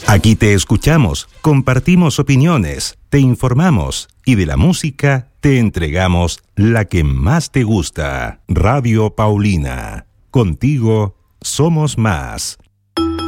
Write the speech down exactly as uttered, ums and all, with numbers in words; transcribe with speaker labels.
Speaker 1: Aquí te escuchamos, compartimos opiniones, te informamos y de la música te entregamos la que más te gusta. Radio Paulina. Contigo somos más.